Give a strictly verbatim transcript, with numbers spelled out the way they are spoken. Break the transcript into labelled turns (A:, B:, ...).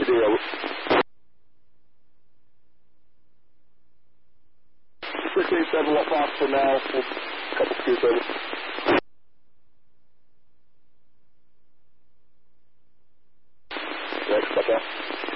A: Copy D, over. six eight seven, one five for now. We'll cut the screws over. Thanks, cut that.